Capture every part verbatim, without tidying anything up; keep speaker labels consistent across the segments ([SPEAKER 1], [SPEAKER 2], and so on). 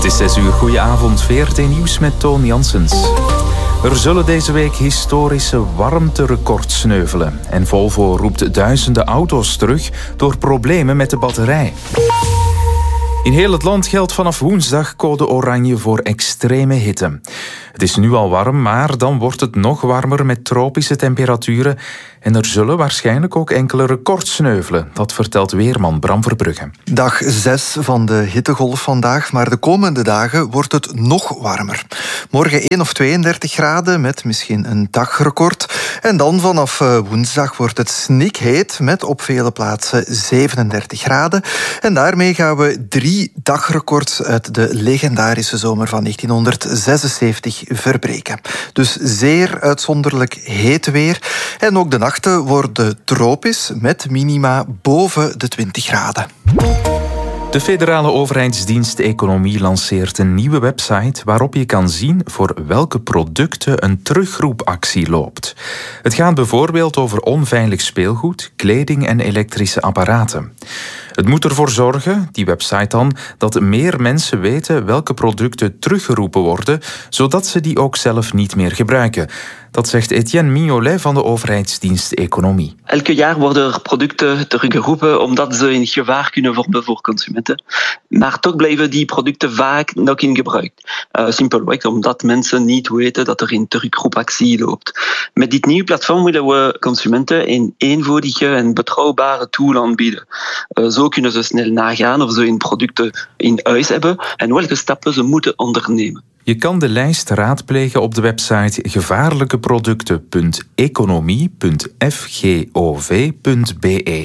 [SPEAKER 1] Het is zes uur. Goedenavond. V R T Nieuws met Toon Janssens. Er zullen deze week historische warmterecords sneuvelen. En Volvo roept duizenden auto's terug door problemen met de batterij. In heel het land geldt vanaf woensdag code oranje voor extreme hitte. Het is nu al warm, maar dan wordt het nog warmer met tropische temperaturen. En er zullen waarschijnlijk ook enkele records sneuvelen. Dat vertelt weerman Bram Verbrugge.
[SPEAKER 2] Dag zes van de hittegolf vandaag, maar de komende dagen wordt het nog warmer. Morgen één of tweeëndertig graden met misschien een dagrecord. En dan vanaf woensdag wordt het snikheet met op vele plaatsen zevenendertig graden. En daarmee gaan we drie dagrecords uit de legendarische zomer van negentienhonderdzesenzeventig verbreken. Dus zeer uitzonderlijk heet weer. En ook de nachten worden tropisch met minima boven de twintig graden.
[SPEAKER 1] De federale overheidsdienst Economie lanceert een nieuwe website waarop je kan zien voor welke producten een terugroepactie loopt. Het gaat bijvoorbeeld over onveilig speelgoed, kleding en elektrische apparaten. Het moet ervoor zorgen, die website dan, dat meer mensen weten welke producten teruggeroepen worden, zodat ze die ook zelf niet meer gebruiken. Dat zegt Etienne Mignolet van de overheidsdienst Economie.
[SPEAKER 3] Elke jaar worden er producten teruggeroepen omdat ze in gevaar kunnen vormen voor consumenten. Maar toch blijven die producten vaak nog in gebruik. Uh, simpelweg omdat mensen niet weten dat er een terugroepactie loopt. Met dit nieuwe platform willen we consumenten een eenvoudige en betrouwbare tool aanbieden. Uh, zo kunnen ze snel nagaan of ze hun producten in huis hebben en welke stappen ze moeten ondernemen.
[SPEAKER 1] Je kan de lijst raadplegen op de website gevaarlijkeproducten punt economie punt f g o v punt b e.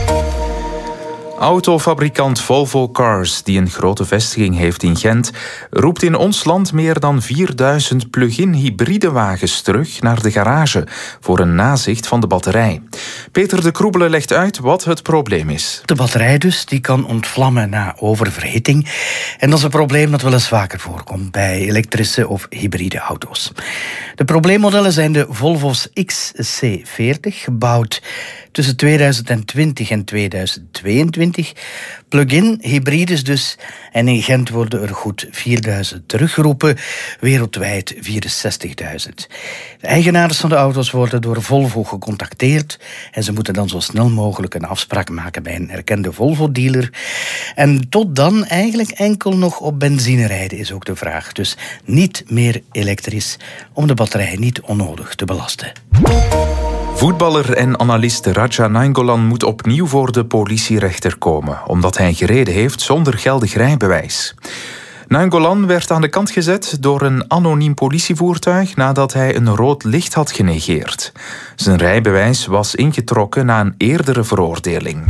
[SPEAKER 1] Autofabrikant Volvo Cars, die een grote vestiging heeft in Gent, roept in ons land meer dan vierduizend plug-in hybride wagens terug naar de garage voor een nazicht van de batterij. Peter de Kroebele legt uit wat het probleem is.
[SPEAKER 4] De batterij dus, die kan ontvlammen na oververhitting. En dat is een probleem dat wel eens vaker voorkomt bij elektrische of hybride auto's. De probleemmodellen zijn de Volvo's X C veertig, gebouwd tussen tweeduizend twintig en tweeduizend tweeëntwintig. Plug-in hybrides dus. En in Gent worden er goed vierduizend teruggeroepen, wereldwijd vierenzestigduizend. De eigenaars van de auto's worden door Volvo gecontacteerd en ze moeten dan zo snel mogelijk een afspraak maken bij een erkende Volvo-dealer. En tot dan eigenlijk enkel nog op benzine rijden is ook de vraag. Dus niet meer elektrisch om de batterij niet onnodig te belasten.
[SPEAKER 1] Voetballer en analist Radja Nainggolan moet opnieuw voor de politierechter komen, omdat hij gereden heeft zonder geldig rijbewijs. Nainggolan werd aan de kant gezet door een anoniem politievoertuig nadat hij een rood licht had genegeerd. Zijn rijbewijs was ingetrokken na een eerdere veroordeling.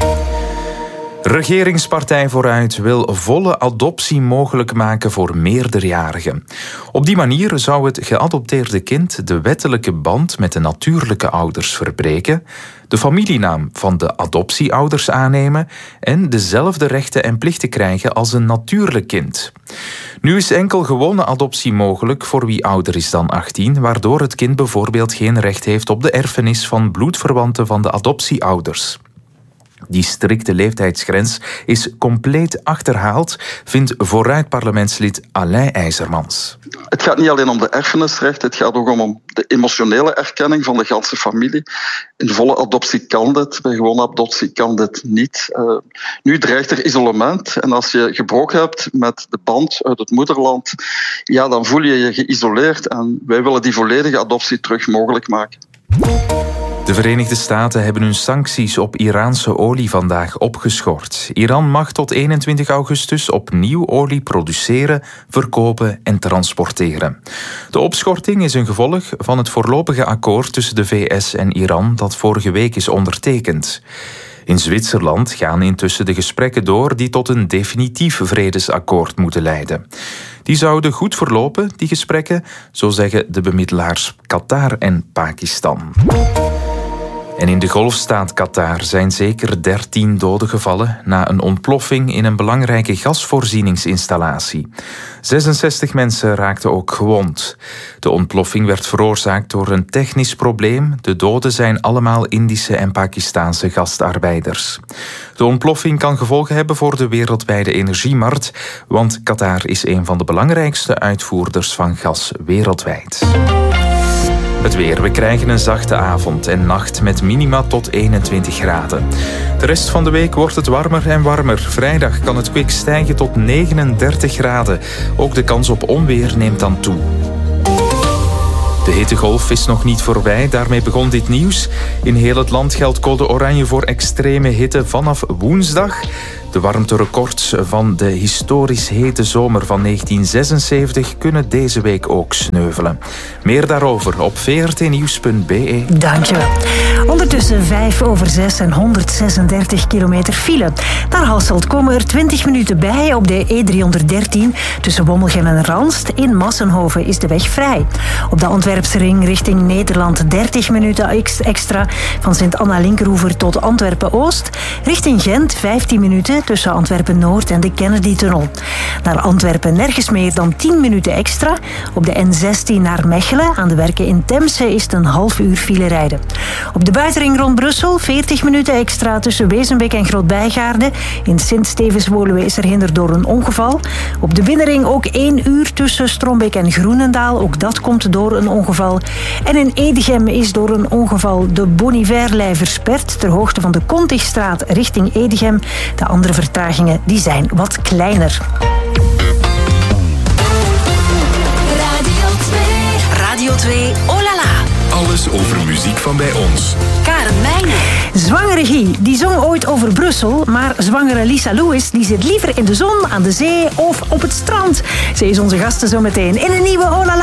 [SPEAKER 1] Regeringspartij Vooruit wil volle adoptie mogelijk maken voor meerderjarigen. Op die manier zou het geadopteerde kind de wettelijke band met de natuurlijke ouders verbreken, de familienaam van de adoptieouders aannemen en dezelfde rechten en plichten krijgen als een natuurlijk kind. Nu is enkel gewone adoptie mogelijk voor wie ouder is dan achttien, waardoor het kind bijvoorbeeld geen recht heeft op de erfenis van bloedverwanten van de adoptieouders. Die strikte leeftijdsgrens is compleet achterhaald, vindt Vooruit-parlementslid Alain IJzermans.
[SPEAKER 5] Het gaat niet alleen om de erfenisrecht, het gaat ook om de emotionele erkenning van de ganse familie. In volle adoptie kan dit, bij gewone adoptie kan dit niet. Uh, nu dreigt er isolement en als je gebroken hebt met de band uit het moederland, ja, dan voel je je geïsoleerd en wij willen die volledige adoptie terug mogelijk maken.
[SPEAKER 1] De Verenigde Staten hebben hun sancties op Iraanse olie vandaag opgeschort. Iran mag tot eenentwintig augustus opnieuw olie produceren, verkopen en transporteren. De opschorting is een gevolg van het voorlopige akkoord tussen de V S en Iran dat vorige week is ondertekend. In Zwitserland gaan intussen de gesprekken door die tot een definitief vredesakkoord moeten leiden. Die zouden goed verlopen, die gesprekken, zo zeggen de bemiddelaars Qatar en Pakistan. En in de golfstaat Qatar zijn zeker dertien doden gevallen na een ontploffing in een belangrijke gasvoorzieningsinstallatie. zesenzestig mensen raakten ook gewond. De ontploffing werd veroorzaakt door een technisch probleem. De doden zijn allemaal Indische en Pakistaanse gastarbeiders. De ontploffing kan gevolgen hebben voor de wereldwijde energiemarkt, want Qatar is een van de belangrijkste uitvoerders van gas wereldwijd. Het weer. We krijgen een zachte avond en nacht met minima tot eenentwintig graden. De rest van de week wordt het warmer en warmer. Vrijdag kan het kwik stijgen tot negenendertig graden. Ook de kans op onweer neemt dan toe. De hittegolf is nog niet voorbij, daarmee begon dit nieuws. In heel het land geldt code oranje voor extreme hitte vanaf woensdag. De warmterecords van de historisch hete zomer van negentien zesenzeventig kunnen deze week ook sneuvelen. Meer daarover op v r t nieuws punt b e.
[SPEAKER 6] Dankjewel. Ondertussen vijf over zes en honderdzesendertig kilometer file. Naar Hasselt komen er twintig minuten bij op de E driehonderddertien. Tussen Wommelgem en Ranst. In Massenhoven is de weg vrij. Op de Antwerpse ring richting Nederland dertig minuten extra. Van Sint-Anna-Linkeroever tot Antwerpen-Oost. Richting Gent vijftien minuten tussen Antwerpen-Noord en de Kennedy-tunnel. Naar Antwerpen nergens meer dan tien minuten extra. Op de N zestien naar Mechelen aan de werken in Temse is het een half uur file rijden. Op de buitenring rond Brussel veertig minuten extra tussen Wezenbeek en Groot-Bijgaarde. In Sint-Stevens-Woluwe is er hinder door een ongeval. Op de binnenring ook één uur tussen Strombeek en Groenendaal. Ook dat komt door een ongeval. En in Edegem is door een ongeval de Bonivairlei versperd ter hoogte van de Kontigstraat richting Edegem. De andere vertragingen die zijn wat kleiner.
[SPEAKER 7] Radio twee. Radio twee, oh la la.
[SPEAKER 8] Alles over muziek van bij ons.
[SPEAKER 7] Karen Meijnen.
[SPEAKER 6] Zwangere Guy, die zong ooit over Brussel, maar zwangere Lisa Lewis die zit liever in de zon, aan de zee of op het strand. Ze is onze gasten zo meteen in een nieuwe Oh la la.